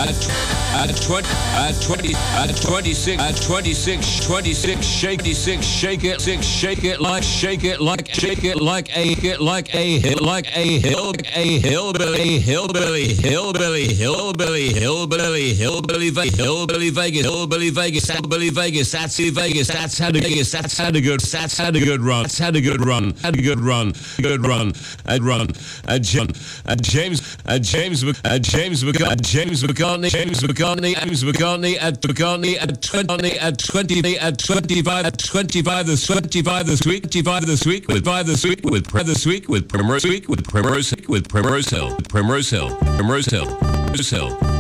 shake it like a hillbilly Vegas, that's had a good run. James McCartney at 25 this week with Primrose Hill.